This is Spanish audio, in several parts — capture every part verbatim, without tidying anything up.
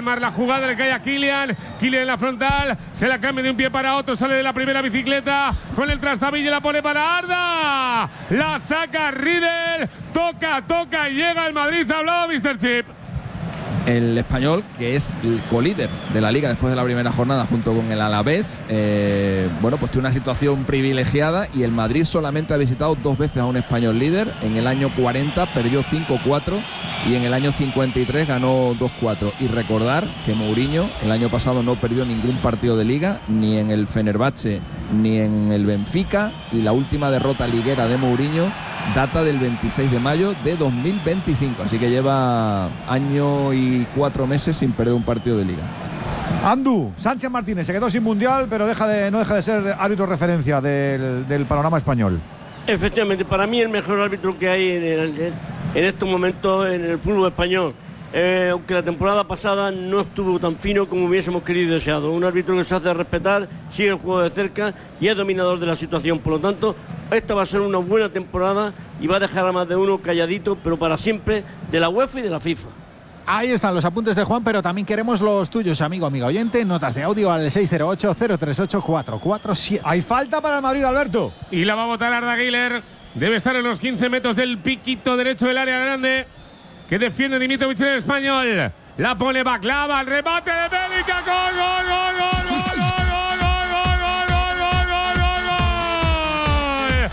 Lemar la jugada, le cae a Kylian. Kylian en la frontal, se la cambia de un pie para otro, sale de la primera bicicleta con el trastabille, la pone para Arda. La saca Riedel, toca, toca y llega el Madrid. Ha hablado míster Chip. El Español, que es el colíder de la Liga después de la primera jornada junto con el Alavés, eh, bueno, pues tiene una situación privilegiada y el Madrid solamente ha visitado dos veces a un Español líder. En el año cuarenta perdió cinco cuatro y en el año cincuenta y tres ganó dos cuatro. Y recordar que Mourinho el año pasado no perdió ningún partido de Liga, ni en el Fenerbahce ni en el Benfica, y la última derrota liguera de Mourinho data del veintiséis de mayo de dos mil veinticinco, así que lleva año y cuatro meses sin perder un partido de Liga. Andu, Sánchez Martínez se quedó sin mundial, pero deja de, no deja de ser árbitro referencia del, del panorama español. Efectivamente, para mí el mejor árbitro que hay en, el, en estos momentos en el fútbol español. Eh, aunque la temporada pasada no estuvo tan fino como hubiésemos querido y deseado. Un árbitro que se hace respetar, sigue el juego de cerca y es dominador de la situación. Por lo tanto, esta va a ser una buena temporada y va a dejar a más de uno calladito, pero para siempre, de la UEFA y de la FIFA. Ahí están los apuntes de Juan, pero también queremos los tuyos, amigo, amiga oyente. Notas de audio al seis cero ocho, cero tres ocho, cuatro cuatro siete. Hay falta para el Madrid, Alberto. Y la va a botar Arda Güler. Debe estar en los quince metros del piquito derecho del área grande, que defiende Dimitrovic en el Español. La pone Baklava, el remate de Bélica. ¡Gol, gol, gol, gol, gol, gol, gol, gol, gol, gol, gol, gol, gol!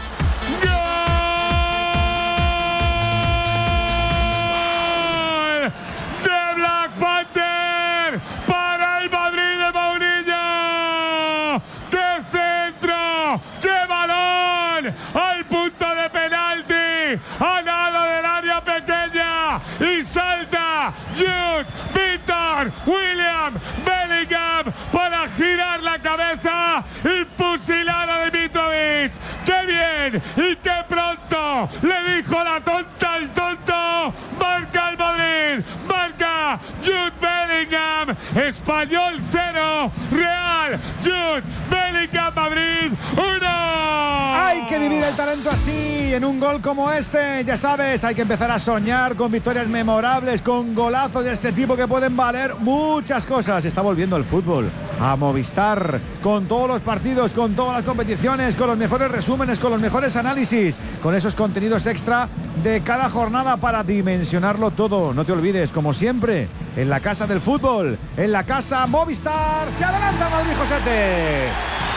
¡Gol! ¡De Black Panther! ¡Para el Madrid de Mourinho! ¡Qué centro! ¡Qué balón! ¡Al punto de penalti! ¡A nada del área pequeña! Y salta Jude, Víctor, William, Bellingham para girar la cabeza y fusilar a Dimitrovic. ¡Qué bien! ¡Y qué pronto! Le dijo la tonta al tonto. Marca el Madrid, marca Jude Bellingham. Español cero, Real Jude Bellingham, Madrid uno. Hay que vivir el talento así, en un gol como este. Ya sabes, hay que empezar a soñar con victorias memorables, con golazos de este tipo que pueden valer muchas cosas. Está volviendo el fútbol a Movistar, con todos los partidos, con todas las competiciones, con los mejores resúmenes, con los mejores análisis, con esos contenidos extra de cada jornada para dimensionarlo todo. No te olvides, como siempre, en la casa del fútbol, en la casa Movistar. Se adelanta Madrid, Josete.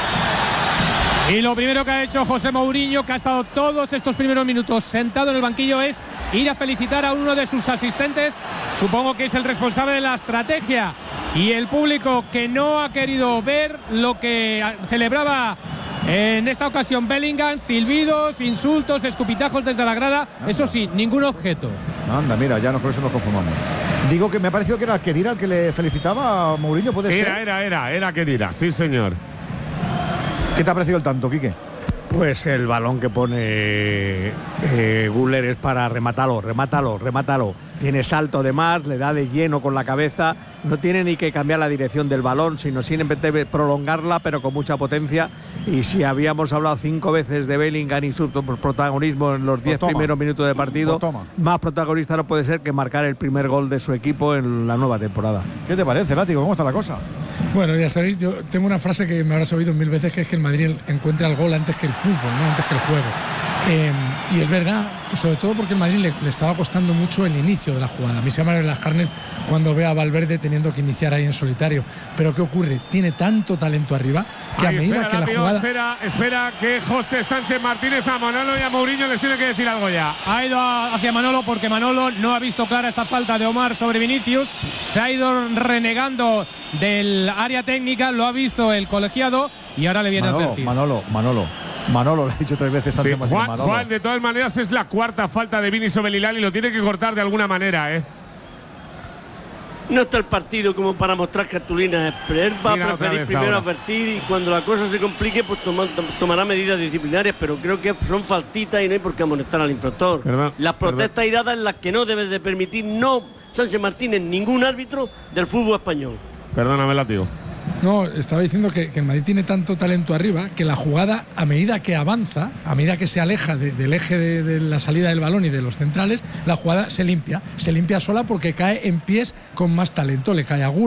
Y lo primero que ha hecho José Mourinho, que ha estado todos estos primeros minutos sentado en el banquillo, es ir a felicitar a uno de sus asistentes. Supongo que es el responsable de la estrategia. Y el público que no ha querido ver lo que celebraba en esta ocasión Bellingham, silbidos, insultos, escupitajos desde la grada. Anda. Eso sí, ningún objeto. Anda, mira, ya no, por eso nos conformamos. Digo que me ha parecido que era Khedira el que le felicitaba a Mourinho, ¿puede era, ser? Era, era, era, era Khedira, sí señor. ¿Qué te ha parecido el tanto, Quique? Pues el balón que pone eh, Güler es para rematarlo, remátalo, remátalo. Tiene salto de más, le da de lleno con la cabeza, no tiene ni que cambiar la dirección del balón, sino simplemente prolongarla, pero con mucha potencia. Y si habíamos hablado cinco veces de Bellingham y su protagonismo en los diez pues primeros minutos de partido, pues más protagonista no puede ser que marcar el primer gol de su equipo en la nueva temporada. ¿Qué te parece, Látigo? ¿Cómo está la cosa? Bueno, ya sabéis, yo tengo una frase que me habrás oído mil veces, que es que el Madrid encuentra el gol antes que el fútbol, no antes que el juego. Eh, y es verdad, sobre todo porque el Madrid le, le estaba costando mucho el inicio de la jugada. A mí se me abre las carnes cuando ve a Valverde teniendo que iniciar ahí en solitario. Pero ¿qué ocurre? Tiene tanto talento arriba que Ahí, a medida espera, que Látigo, la jugada… Espera, espera que José Sánchez Martínez a Manolo y a Mourinho les tiene que decir algo ya. Ha ido hacia Manolo porque Manolo no ha visto clara esta falta de Omar sobre Vinicius. Se ha ido renegando del área técnica, lo ha visto el colegiado y ahora le viene Manolo, a advertir. Manolo, Manolo. Manolo, lo ha dicho tres veces Sánchez Sí, Martínez. Juan, Juan, de todas maneras, es la cuarta falta de Vini sobre Lilal y lo tiene que cortar de alguna manera, ¿eh? No está el partido como para mostrar cartulinas. Él va Mira a preferir primero ahora. advertir y cuando la cosa se complique, pues toma, tomará medidas disciplinarias, pero creo que son faltitas y no hay por qué amonestar al infractor. Perdón, las protestas iradas en las que no debe de permitir, no Sánchez Martínez, ningún árbitro del fútbol español. Perdóname, Látigo. No, estaba diciendo que, que el Madrid tiene tanto talento arriba que la jugada, a medida que avanza, a medida que se aleja de, del eje de, de la salida del balón y de los centrales, la jugada se limpia. Se limpia sola porque cae en pies con más talento. Le cae a Güler,